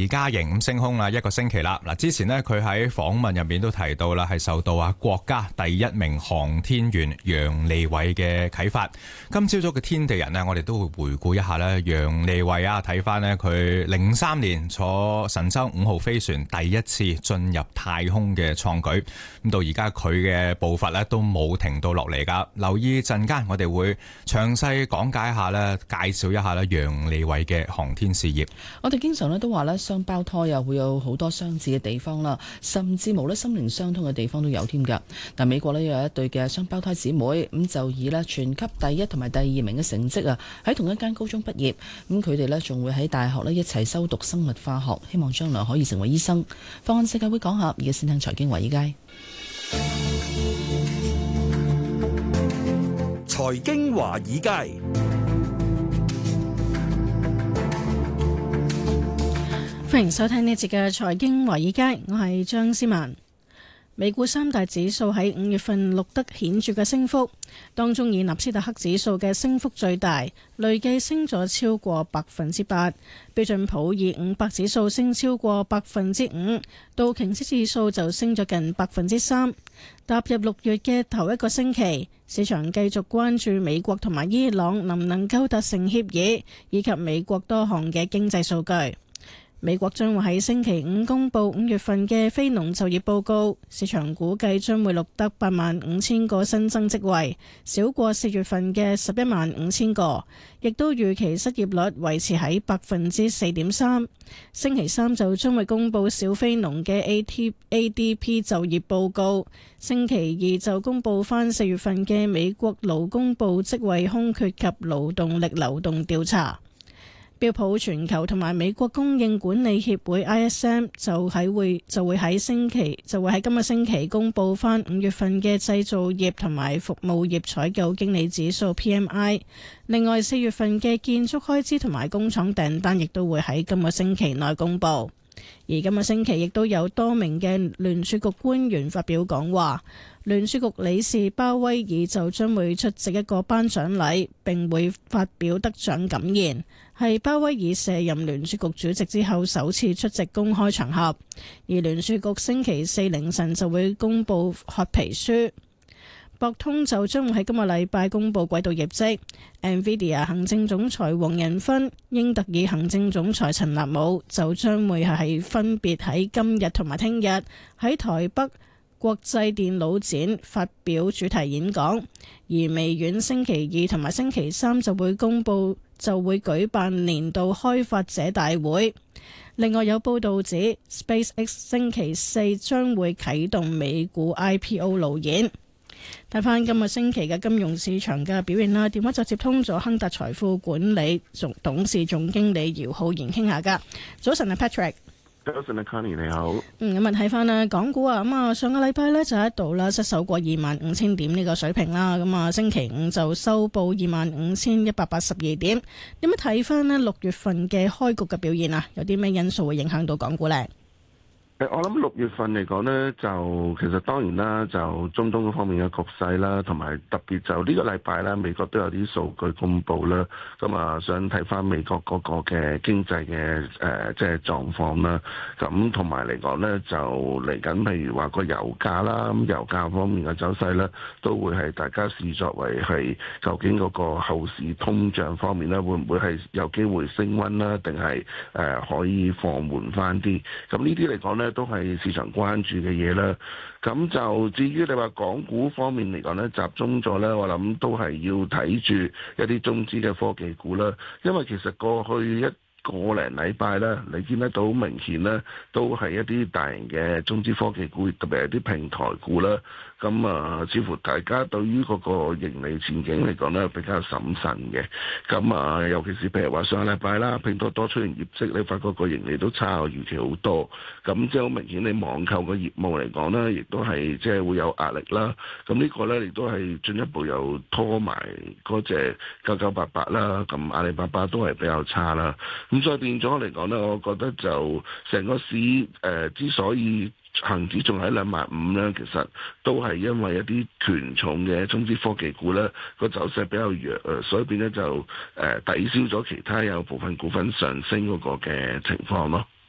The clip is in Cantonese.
李嘉瑩咁升空啦1個星期啦。嗱，之前呢，佢喺訪問入面都提到啦，係受到國家第一名航天員楊利偉嘅啟發。今朝早嘅天地人呢，我哋都會回顧一下呢楊利偉睇翻呢，佢03年坐神舟5號飛船第一次進入太空嘅創舉，咁到而家佢嘅步伐呢都冇停到落嚟噶。留意陣間我哋會詳細講解一下呢，介紹一下呢楊利偉嘅航天事業。 我哋經常咧都話咧雙胞胎又會有好多相似嘅地方啦，甚至無咧心靈相通嘅地方都有添㗎。但美國咧有一對嘅雙胞胎姊妹，咁就以咧全級第一同埋第二名嘅成績喺同一間高中畢業，咁佢哋咧仲會喺大學咧一齊修讀生物化學，希望將來可以成為醫生。放眼世界會講下，而家先聽財經華爾街。 財經華爾街。 歡迎收聽呢節嘅財經華爾街，我係張思文。美股三大指數喺5月份錄得顯著嘅升幅，當中以納斯達克指數嘅升幅最大，累計升咗超過8%。標準普爾500指數升超過5%，道瓊斯指數就升咗近3%。踏入6月嘅頭一個星期，市場繼續關注美國同埋伊朗能唔能夠達成協議，以及美國多項嘅經濟數據。美國將會喺星期五公佈5月份嘅非農就業報告，市場估計將會錄得85,000個新增職位，少過4月份嘅11,500個，亦都預期失業率維持喺4.3%。星期三就將會公佈小非農嘅 ADP 就業報告，星期二就公佈返4月份嘅美國勞工部職位空缺及勞動力流動調查。標普全球同埋美國供應管理協會 ISM 就會喺今個星期公佈翻5月份嘅製造業同埋服務業採購經理指數 PMI。另外4月份嘅建築開支同埋工廠訂單亦都會喺今個星期內公佈。而今個星期亦都有多名嘅聯儲局官員發表講話。聯儲局理事鮑威爾就將會出席一個頒獎禮，並會發表得獎感言，係鮑威爾卸任聯儲局主席之後首次出席公開場合。而聯儲局星期四凌晨就會公布褐皮書。博通就將會喺今個禮拜公布季度業績。NVIDIA 行政總裁黃仁勳、英特爾行政總裁陳立武就將會係分別喺今日同埋聽日喺台北國際電腦展發表主題演講，而微軟星期二同埋星期三就會舉辦年度開發者大會。另外有報道指 SpaceX 星期四將會啟動美股 IPO 路演。睇翻今個星期嘅金融市場嘅表現啦，電話就接通咗亨達財富管理董事總經理姚浩然傾下噶。早晨啊 Patrick。 早晨啊 Connie 你好。 咁啊睇翻啦，港股啊，咁啊上個禮拜呢就一度啦失守過25,000點呢個水平啦，咁啊星期五就收報25,182點。點樣睇翻呢6月份嘅開局嘅表現啊？有啲咩因素會影響到港股呢？ 我諗6月份嚟講呢，就其實當然啦，就中東方面嘅局勢啦，同埋特別就呢個禮拜啦，美國都有啲數據公布啦，咁啊想睇翻美國嗰個嘅經濟嘅即係狀況啦，咁同埋嚟講呢，就嚟緊譬如話個油價啦，咁油價方面嘅走勢呢，都會係大家視作為係究竟嗰個後市通脹方面呢，會唔會係有機會升溫啦，定係可以放緩翻啲？咁呢啲嚟講呢，都係市場關注嘅嘢啦。咁就至於你話港股方面嚟講呢，集中咗呢，我諗都係要睇住一啲中資嘅科技股啦。因為其實過去一個零禮拜咧，你見得到明顯呢，都係一啲大型嘅中資科技股，特別係啲平台股啦。咁啊，似乎大家對於嗰個盈利前景嚟講咧，比較審慎嘅。咁啊，尤其是譬如話上個禮拜啦，拼多多出現業績，你發覺個盈利都差過預期好多。咁即係好明顯，你網購嘅業務嚟講咧，亦都係即係會有壓力啦。咁呢個咧，亦都係進一步又拖埋嗰隻9988啦。咁阿里巴巴都係比較差啦。咁所以變咗嚟講咧，我覺得就成個市之所以恒指仲喺25,000咧，其實都係因為一啲權重嘅中資科技股咧個走勢比較弱，所以變咧就抵消咗其他有部分股份上升嗰個嘅情況咯。